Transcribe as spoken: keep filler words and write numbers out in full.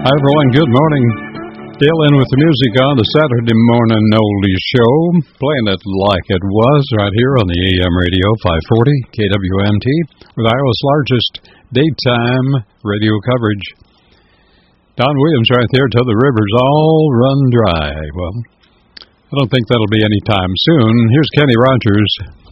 Hi, everyone. Good morning. Dale in with the music on the Saturday Morning Oldies Show, playing it like it was right here on the A M radio, five forty K W M T, with Iowa's largest daytime radio coverage. Don Williams right there till the rivers all run dry. Well, I don't think that'll be any time soon. Here's Kenny Rogers.